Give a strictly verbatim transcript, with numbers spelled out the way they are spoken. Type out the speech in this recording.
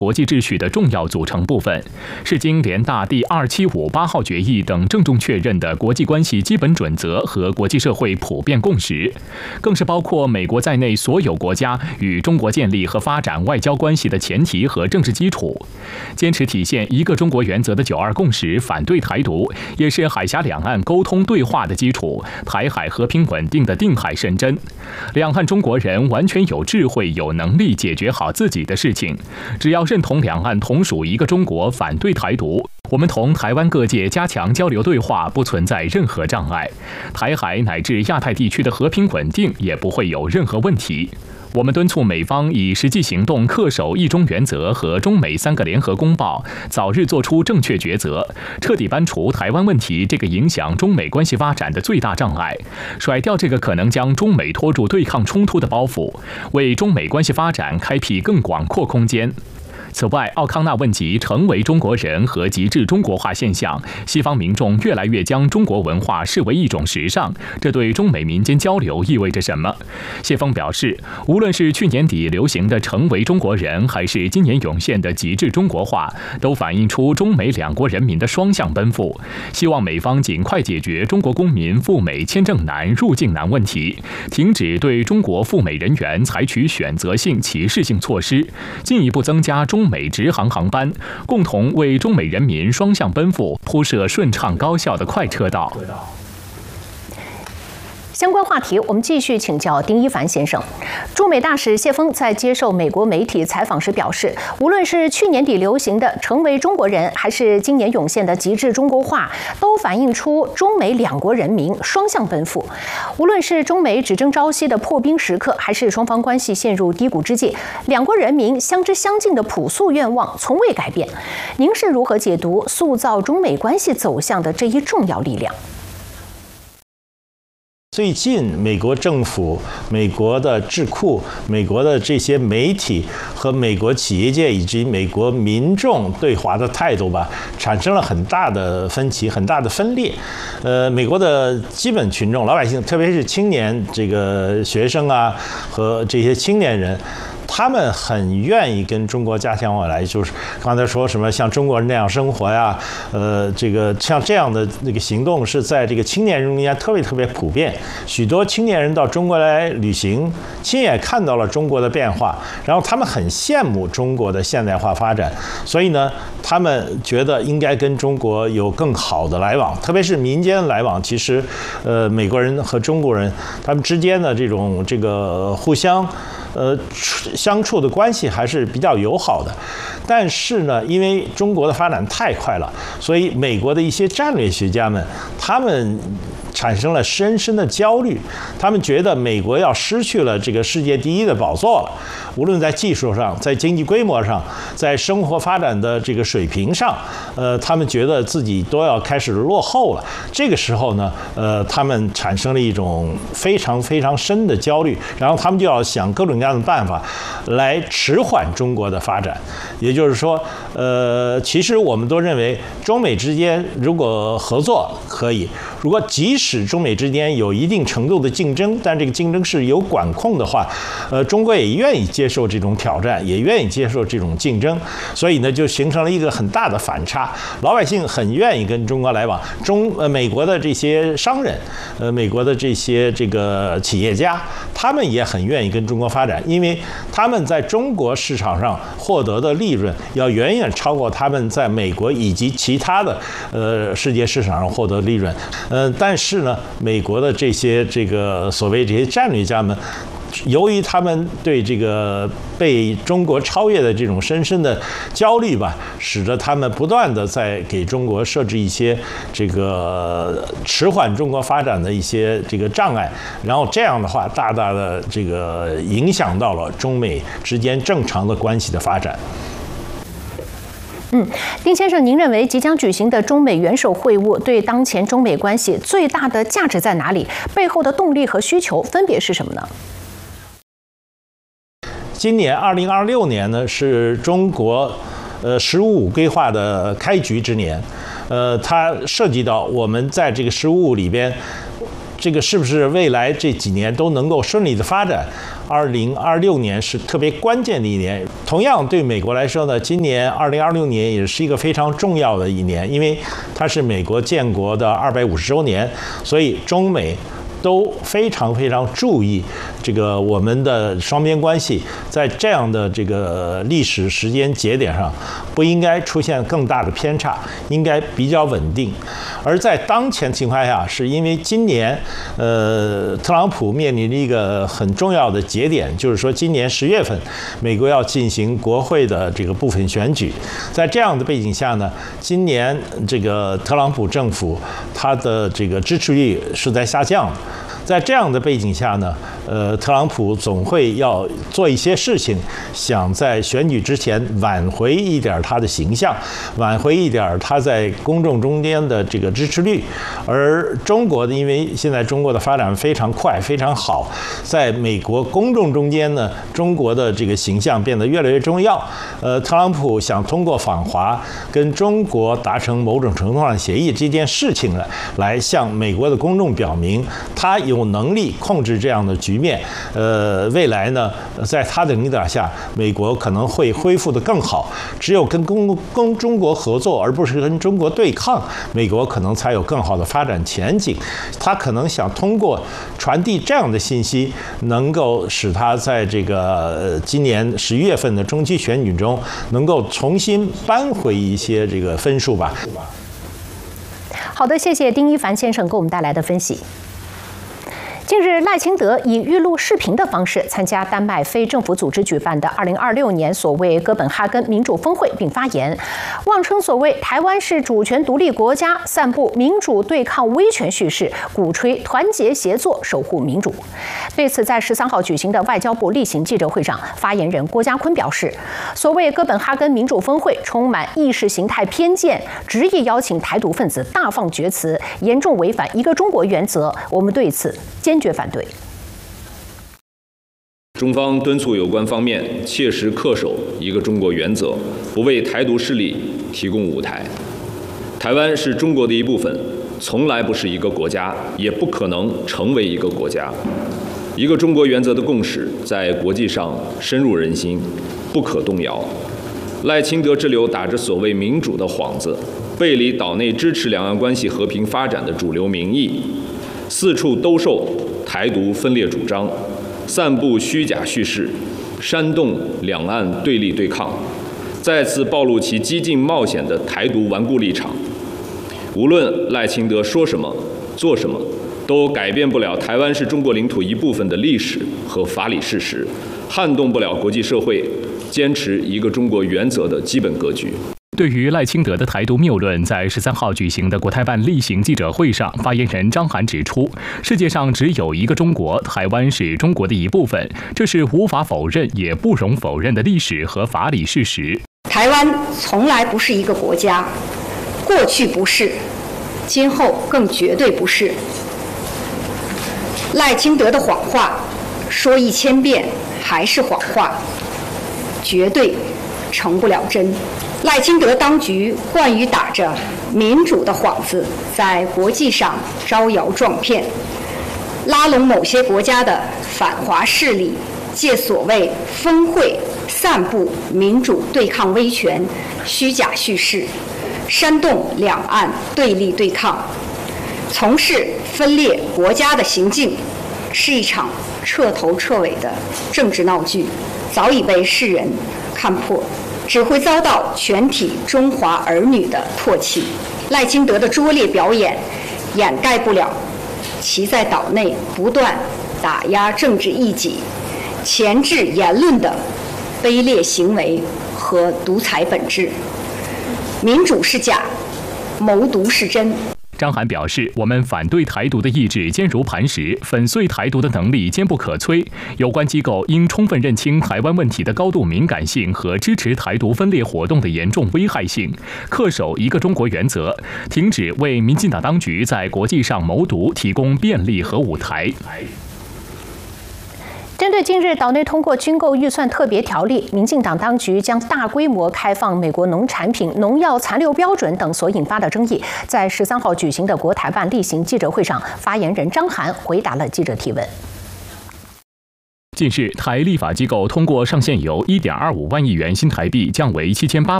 国际秩序的重要组成部分，是经联大第二七五八号决议等郑重确认的国际关系基本准则和国际社会普遍共识，更是包括美国在内所有国家与中国建立和发展外交关系的前提和政治基础。坚持体现一个中国原则的九二共识，反对台独，也是海峡两岸沟通对话的基础，台海和平稳定的定海神针。两岸中国人完全有智慧、有能力解决好自己的事情，只要认同两岸同属一个中国，反对台独，我们同台湾各界加强交流对话，不存在任何障碍，台海乃至亚太地区的和平稳定也不会有任何问题。我们敦促美方以实际行动恪守一中原则和中美三个联合公报，早日做出正确抉择，彻底搬除台湾问题这个影响中美关系发展的最大障碍，甩掉这个可能将中美拖入对抗冲突的包袱，为中美关系发展开辟更广阔空间。此外，奥康纳问及成为中国人和极致中国化现象，西方民众越来越将中国文化视为一种时尚，这对中美民间交流意味着什么？谢锋表示，无论是去年底流行的成为中国人，还是今年涌现的极致中国化，都反映出中美两国人民的双向奔赴。希望美方尽快解决中国公民赴美签证难、入境难问题，停止对中国赴美人员采取选择性、歧视性措施，进一步增加中中美直航航班，共同为中美人民双向奔赴铺设顺畅高效的快车道。 相关话题，我们继续请教丁一凡先生。驻美大使谢锋在接受美国媒体采访时表示，无论是去年底流行的成为中国人，还是今年涌现的极致中国化，都反映出中美两国人民双向奔赴。无论是中美只争朝夕的破冰时刻，还是双方关系陷入低谷之际，两国人民相知相敬的朴素愿望从未改变。您是如何解读塑造中美关系走向的这一重要力量？ 最近，美国政府、美国的智库、美国的这些媒体和美国企业界以及美国民众对华的态度吧，产生了很大的分歧、很大的分裂。呃，美国的基本群众、老百姓，特别是青年这个学生啊和这些青年人，他们很愿意跟中国加强往来，就是刚才说什么像中国人那样生活呀，呃，这个像这样的那个行动是在这个青年人中间特别特别普遍。许多青年人到中国来旅行，亲眼看到了中国的变化，然后他们很羡慕中国的现代化发展，所以呢，他们觉得应该跟中国有更好的来往，特别是民间来往。其实，呃，美国人和中国人他们之间的这种这个互相。呃，相处的关系还是比较友好的，但是呢，因为中国的发展太快了，所以美国的一些战略学家们，他们产生了深深的焦虑，他们觉得美国要失去了这个世界第一的宝座了，无论在技术上、在经济规模上、在生活发展的这个水平上，呃，他们觉得自己都要开始落后了。这个时候呢，呃，他们产生了一种非常非常深的焦虑，然后他们就要想各种各样的办法来迟缓中国的发展。也就是说，呃，其实我们都认为中美之间如果合作可以，如果即使中美之间有一定程度的竞争，但这个竞争是有管控的话，呃，中国也愿意接受这种挑战，也愿意接受这种竞争，所以呢，就形成了一个很大的反差。老百姓很愿意跟中国来往，中呃美国的这些商人，呃美国的这些这个企业家，他们也很愿意跟中国发展，因为他们在中国市场上获得的利润要远远超过他们在美国以及其他的呃世界市场上获得利润。呃，但是呢，美国的这些这个所谓这些战略家们，由于他们对这个被中国超越的这种深深的焦虑吧，使得他们不断的在给中国设置一些这个迟缓中国发展的一些这个障碍，然后这样的话，大大的这个影响到了中美之间正常的关系的发展。 嗯，丁先生，您认为即将举行的中美元首会晤对当前中美关系最大的价值在哪里？背后的动力和需求分别是什么呢？ 今年二零二六年呢，是中国呃“十五五”规划的开局之年，呃，它涉及到我们在这个“十五五”里边这个是不是未来这几年都能够顺利的发展？二零二六年是特别关键的一年。同样对美国来说呢，今年二零二六年也是一个非常重要的一年，因为它是美国建国的二百五十周年，所以中美都非常非常注意这个我们的双边关系，在这样的这个历史时间节点上，不应该出现更大的偏差，应该比较稳定。而在当前情况下，是因为今年，呃，特朗普面临着一个很重要的节点，就是说今年十月份，美国要进行国会的这个部分选举。在这样的背景下呢，今年这个特朗普政府他的这个支持率是在下降的。在这样的背景下呢，呃，特朗普总会要做一些事情，想在选举之前挽回一点他的形象，挽回一点他在公众中间的这个支持率。而中国的，因为现在中国的发展非常快、非常好，在美国公众中间呢，中国的这个形象变得越来越重要。呃，特朗普想通过访华跟中国达成某种程度上的协议这件事情呢，来向美国的公众表明他有能力控制这样的局面。呃，未来呢，在他的领导下，美国可能会恢复得更好。只有跟公跟中国合作，而不是跟中国对抗，美国可能才有更好的发展前景。他可能想通过传递这样的信息，能够使他在这个呃今年十一月份的中期选举中，能够重新扳回一些这个分数吧。 好的，谢谢丁一凡先生给我们带来的分析。近日，赖清德以预录视频的方式参加丹麦非政府组织举办的二零二六年所谓哥本哈根民主峰会，并发言，妄称所谓台湾是主权独立国家，散布民主对抗威权叙事，鼓吹团结协作守护民主。对此，在十三号举行的外交部例行记者会上，发言人郭家坤表示，所谓哥本哈根民主峰会充满意识形态偏见，执意邀请台独分子大放厥词，严重违反一个中国原则，我们对此坚决反对。 中方敦促有关方面切实恪守一个中国原则，不为台独势力提供舞台。台湾是中国的一部分，从来不是一个国家，也不可能成为一个国家。一个中国原则的共识在国际上深入人心，不可动摇。赖清德之流打着所谓民主的幌子，背离岛内支持两岸关系和平发展的主流民意，四处兜售台独分裂主张，散布虚假叙事，煽动两岸对立对抗，再次暴露其激进冒险的台独顽固立场。无论赖清德说什么做什么，都改变不了台湾是中国领土一部分的历史和法理事实，撼动不了国际社会坚持一个中国原则的基本格局。 对于赖清德的台独谬论，在十三号举行的国台办例行记者会上，发言人张涵指出，世界上只有一个中国，台湾是中国的一部分，这是无法否认也不容否认的历史和法理事实。 台湾从来不是一个国家，过去不是，今后更绝对不是。赖清德的谎话说一千遍还是谎话，绝对成不了真。赖清德当局惯于打着民主的幌子，在国际上招摇撞骗，拉拢某些国家的反华势力，借所谓峰会散布民主对抗威权虚假叙事，煽动两岸对立对抗，从事分裂国家的行径，是一场彻头彻尾的政治闹剧，早已被世人看破，只会遭到全体中华儿女的唾弃。赖清德的拙劣表演掩盖不了其在岛内不断打压政治异己、钳制言论的卑劣行为和独裁本质。民主是假，谋独是真。 张涵表示，我们反对台独的意志坚如磐石，粉碎台独的能力坚不可摧。有关机构应充分认清台湾问题的高度敏感性和支持台独分裂活动的严重危害性，恪守一个中国原则，停止为民进党当局在国际上谋独提供便利和舞台。 针对近日岛内通过军购预算特别条例，民进党当局将大规模开放美国农产品、农药残留标准等所引发的争议，在十三号举行的国台办例行记者会上，发言人张涵回答了记者提问。 近日，台立法机构通过上限由一点二五万亿元新台币降为七千八百